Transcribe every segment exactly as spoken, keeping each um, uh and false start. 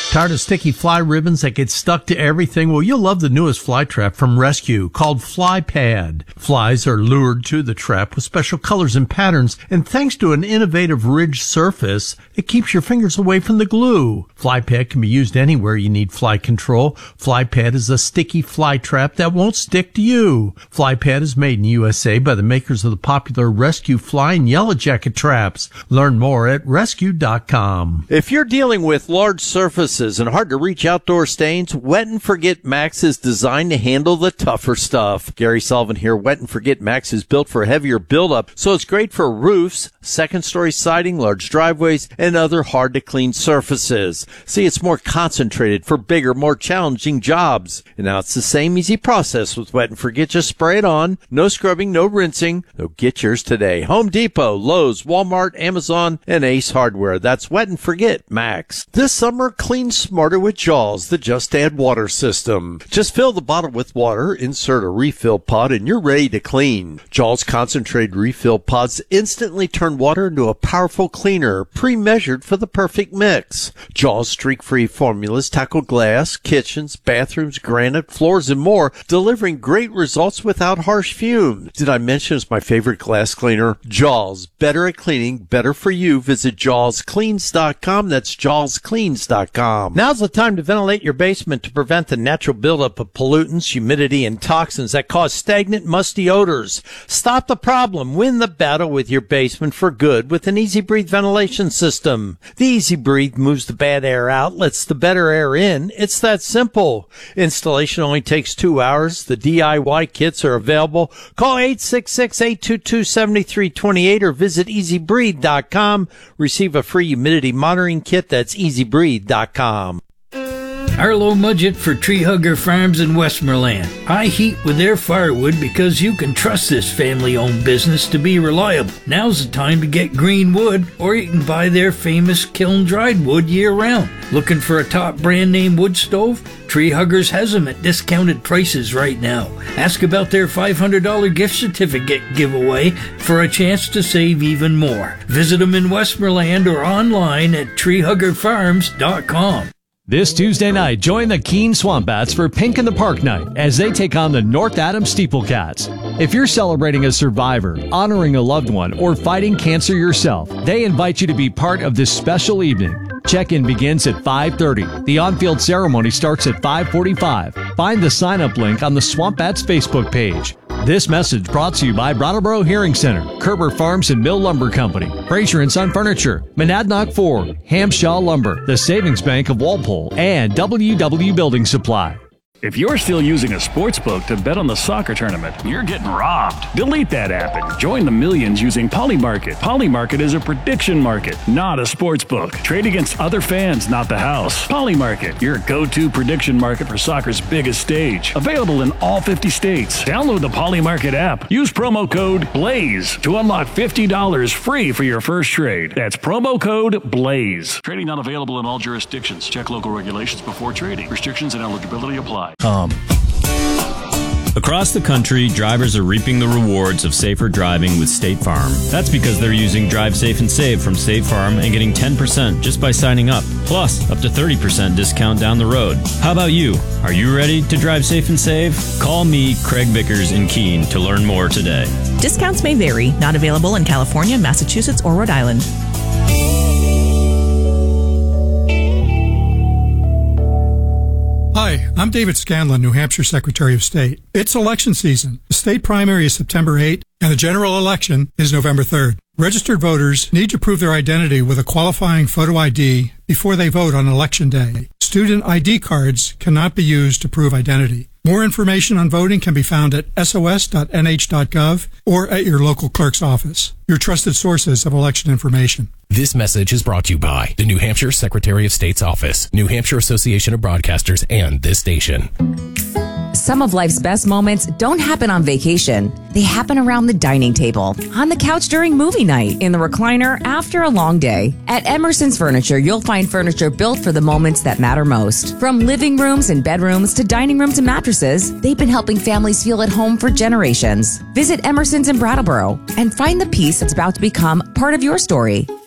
Tired of sticky fly ribbons that get stuck to everything? Well, you'll love the newest fly trap from Rescue called Fly Pad. Flies are lured to the trap with special colors and patterns, and thanks to an innovative ridged surface, it keeps your fingers away from the glue. Fly Pad can be used anywhere you need fly control. Fly Pad is a sticky fly trap that won't stick to you. Fly Pad is made in U S A by the makers of the popular Rescue Fly and Yellow Jacket traps. Learn more at rescue dot com. If you're dealing with large surfaces and hard-to-reach outdoor stains, Wet and Forget Max is designed to handle the tougher stuff. Gary Sullivan here. Wet and Forget Max is built for heavier buildup, so it's great for roofs, second-story siding, large driveways, and other hard-to-clean surfaces. See, it's more concentrated for bigger, more challenging jobs. And now it's the same easy process with Wet and Forget. Just spray it on. No scrubbing, no rinsing. So get yours today. Home Depot, Lowe's, Walmart, Amazon, and Ace Hardware. That's Wet and Forget Max. This summer, clean smarter with Jaws, the Just Add Water system. Just fill the bottle with water, insert a refill pod, and you're ready to clean. Jaws concentrated refill pods instantly turn water into a powerful cleaner, pre-measured for the perfect mix. Jaws streak-free formulas tackle glass, kitchens, bathrooms, granite, floors, and more, delivering great results without harsh fumes. Did I mention it's my favorite glass cleaner? Jaws, better at cleaning, better for you. Visit jaws cleans dot com. That's jaws cleans dot com. Now's the time to ventilate your basement to prevent the natural buildup of pollutants, humidity, and toxins that cause stagnant, musty odors. Stop the problem. Win the battle with your basement for good with an Easy Breathe ventilation system. The Easy Breathe moves the bad air out, lets the better air in. It's that simple. Installation only takes two hours. The D I Y kits are available. Call eight six six, eight two two, seven three two eight or visit easy breathe dot com. Receive a free humidity monitoring kit. That's easy breathe dot com. Arlo Mudgett for Tree Hugger Farms in Westmoreland. High heat with their firewood because you can trust this family-owned business to be reliable. Now's the time to get green wood, or you can buy their famous kiln-dried wood year-round. Looking for a top brand name wood stove? Tree Huggers has them at discounted prices right now. Ask about their five hundred dollars gift certificate giveaway for a chance to save even more. Visit them in Westmoreland or online at tree hugger farms dot com. This Tuesday night, join the Keene Swamp Bats for Pink in the Park night as they take on the North Adams Steeple Cats. If you're celebrating a survivor, honoring a loved one, or fighting cancer yourself, they invite you to be part of this special evening. Check-in begins at five thirty. The on-field ceremony starts at five forty-five. Find the sign-up link on the Swamp Bats Facebook page. This message brought to you by Brattleboro Hearing Center, Kerber Farms and Mill Lumber Company, Fraser and Son Furniture, Monadnock Ford, Hamshaw Lumber, the Savings Bank of Walpole, and W W Building Supply. If you're still using a sports book to bet on the soccer tournament, you're getting robbed. Delete that app and join the millions using Polymarket. Polymarket is a prediction market, not a sports book. Trade against other fans, not the house. Polymarket, your go-to prediction market for soccer's biggest stage. Available in all fifty states. Download the Polymarket app. Use promo code BLAZE to unlock fifty dollars free for your first trade. That's promo code BLAZE. Trading not available in all jurisdictions. Check local regulations before trading. Restrictions and eligibility apply. Um. Across the country, drivers are reaping the rewards of safer driving with State Farm. That's because they're using Drive Safe and Save from State Farm and getting ten percent just by signing up, plus up to thirty percent discount down the road. How about you? Are you ready to drive safe and save? Call me, Craig Vickers in Keene, to learn more today. Discounts may vary. Not available in California, Massachusetts, or Rhode Island. Hi, I'm David Scanlon, New Hampshire Secretary of State. It's election season. The state primary is September eighth, and the general election is November third. Registered voters need to prove their identity with a qualifying photo I D before they vote on Election Day. Student I D cards cannot be used to prove identity. More information on voting can be found at S O S dot N H dot gov or at your local clerk's office. Your trusted sources of election information. This message is brought to you by the New Hampshire Secretary of State's Office, New Hampshire Association of Broadcasters, and this station. Some of life's best moments don't happen on vacation. They happen around the dining table, on the couch during movie night, in the recliner after a long day. At Emerson's Furniture, you'll find furniture built for the moments that matter most. From living rooms and bedrooms to dining rooms and mattresses, they've been helping families feel at home for generations. Visit Emerson's in Brattleboro and find the piece that's about to become part of your story.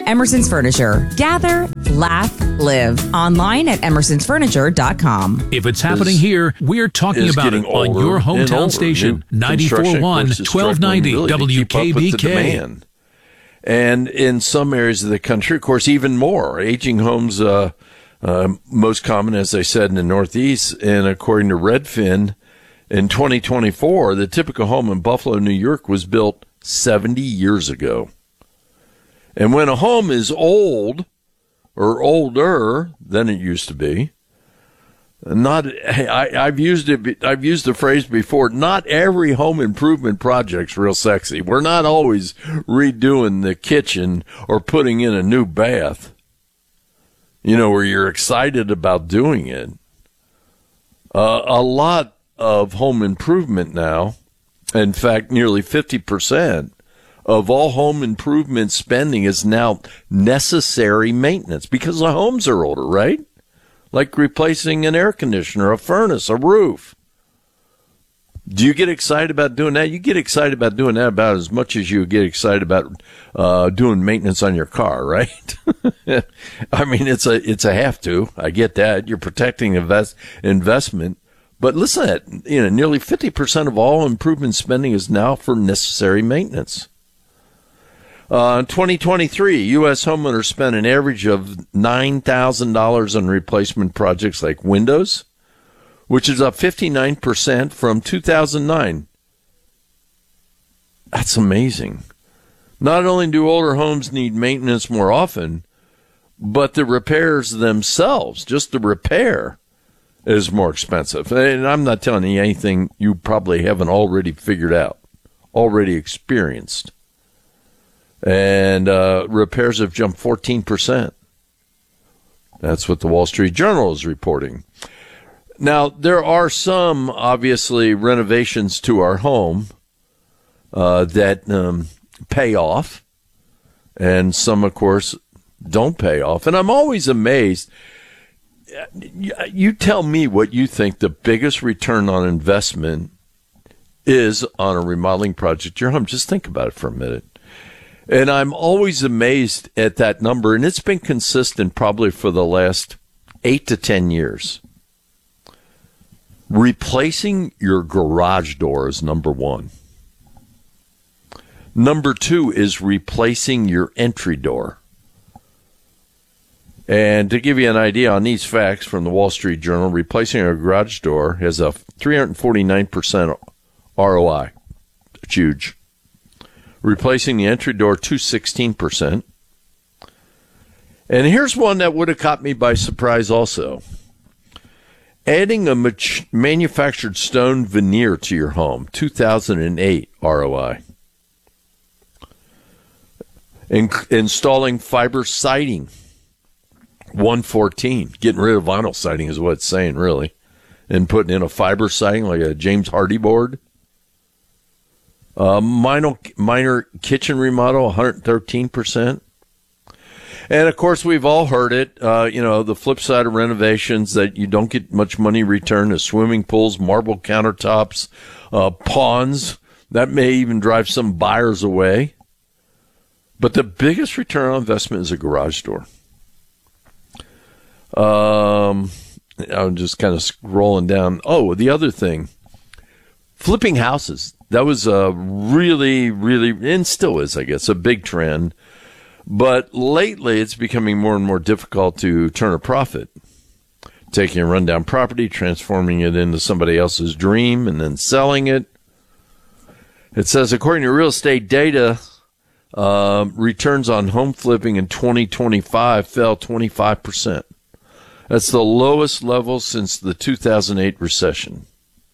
Emerson's Furniture. Gather, laugh, live. Online at emersons furniture dot com. If it's happening is, here, we're talking about it on your hometown station, ninety-four point one, twelve ninety really W K B K. And in some areas of the country, of course, even more. Aging homes, uh, uh, most common, as I said, in the Northeast. And according to Redfin, in twenty twenty-four, the typical home in Buffalo, New York was built seventy years ago. And when a home is old or older than it used to be, not I, I've used it. I've used the phrase before. Not every home improvement project's real sexy. We're not always redoing the kitchen or putting in a new bath. You know, where you're excited about doing it. Uh, a lot of home improvement now, in fact, nearly fifty percent of all home improvement spending is now necessary maintenance because the homes are older, right? Like replacing an air conditioner, a furnace, a roof. Do you get excited about doing that? You get excited about doing that about as much as you get excited about uh, doing maintenance on your car, right? I mean, it's a it's a have to. I get that. You're protecting invest investment. But listen to that. You know, nearly fifty percent of all improvement spending is now for necessary maintenance. Uh, in twenty twenty-three, U S homeowners spent an average of nine thousand dollars on replacement projects like windows, which is up fifty-nine percent from two thousand nine. That's amazing. Not only do older homes need maintenance more often, but the repairs themselves, just the repair, is more expensive. And I'm not telling you anything you probably haven't already figured out, already experienced. And uh, repairs have jumped fourteen percent. That's what the Wall Street Journal is reporting. Now, there are some, obviously, renovations to our home uh, that um, pay off, and some, of course, don't pay off. And I'm always amazed. You tell me what you think the biggest return on investment is on a remodeling project. Your home, just think about it for a minute. And I'm always amazed at that number, and it's been consistent probably for the last eight to ten years. Replacing your garage door is number one. Number two is replacing your entry door. And to give you an idea on these facts from the Wall Street Journal, replacing a garage door has a three hundred forty-nine percent R O I. It's huge. Replacing the entry door, two hundred sixteen percent. And here's one that would have caught me by surprise also. Adding a mat- manufactured stone veneer to your home, two thousand eight R O I. In- installing fiber siding, one hundred fourteen. Getting rid of vinyl siding is what it's saying, really. And putting in a fiber siding like a James Hardie board. Uh, minor, minor kitchen remodel, one hundred thirteen percent. And, of course, we've all heard it. Uh, you know, the flip side of renovations that you don't get much money returned is swimming pools, marble countertops, uh, ponds. That may even drive some buyers away. But the biggest return on investment is a garage door. Um, I'm just kind of scrolling down. Oh, the other thing, flipping houses. That was a really, really, and still is, I guess, a big trend. But lately, it's becoming more and more difficult to turn a profit. Taking a rundown property, transforming it into somebody else's dream, and then selling it. It says, according to real estate data, uh, returns on home flipping in twenty twenty-five fell twenty-five percent. That's the lowest level since the two thousand eight recession.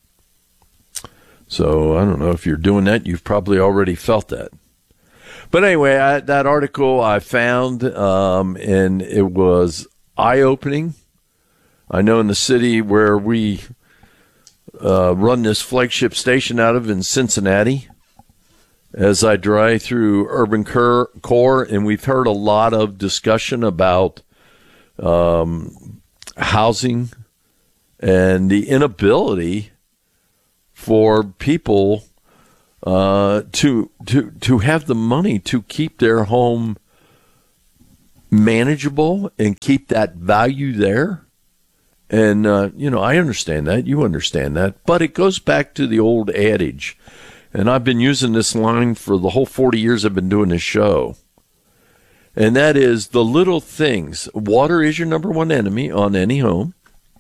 So I don't know if you're doing that. You've probably already felt that. But anyway, I, that article I found, um, and it was eye-opening. I know in the city where we uh, run this flagship station out of in Cincinnati, as I drive through urban core, and we've heard a lot of discussion about um, housing and the inability for people uh, to to to have the money to keep their home manageable and keep that value there. And, uh, you know, I understand that. You understand that. But it goes back to the old adage. And I've been using this line for the whole forty years I've been doing this show. And that is the little things. Water is your number one enemy on any home.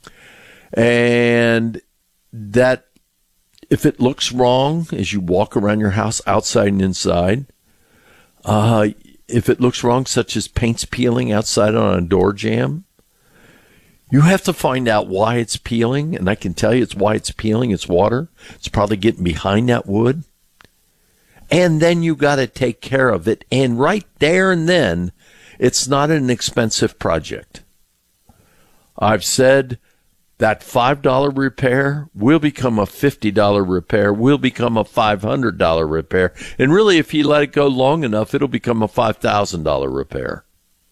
And that if it looks wrong as you walk around your house outside and inside, uh, if it looks wrong, such as paint's peeling outside on a door jamb, you have to find out why it's peeling. And I can tell you it's why it's peeling. It's water. It's probably getting behind that wood. And then you got to take care of it. And right there and then, it's not an expensive project. I've said that five dollar repair will become a fifty dollar repair, will become a five hundred dollar repair. And really, if you let it go long enough, it'll become a five thousand dollar repair.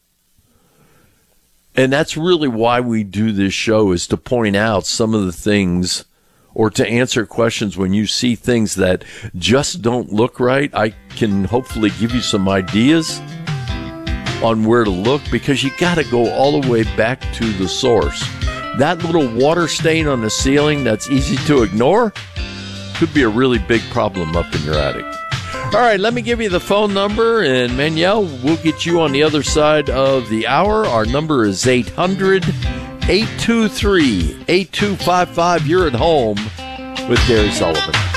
And that's really why we do this show, is to point out some of the things, or to answer questions when you see things that just don't look right. I can hopefully give you some ideas on where to look, because you got to go all the way back to the source. That little water stain on the ceiling that's easy to ignore could be a really big problem up in your attic. All right, let me give you the phone number, and Manuel, we'll get you on the other side of the hour. Our number is eight hundred, eight two three, eight two five five. You're at home with Gary Sullivan.